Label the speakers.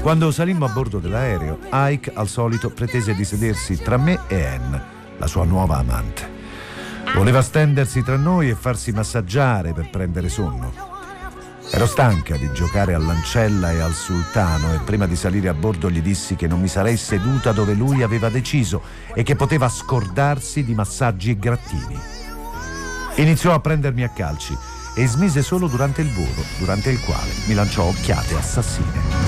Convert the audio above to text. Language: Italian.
Speaker 1: Quando salimmo a bordo dell'aereo, Ike, al solito, pretese di sedersi tra me e Anne, la sua nuova amante. Voleva stendersi tra noi e farsi massaggiare per prendere sonno. Ero stanca di giocare all'ancella e al sultano e prima di salire a bordo gli dissi che non mi sarei seduta dove lui aveva deciso e che poteva scordarsi di massaggi e grattini. Iniziò a prendermi a calci e smise solo durante il volo, durante il quale mi lanciò occhiate assassine.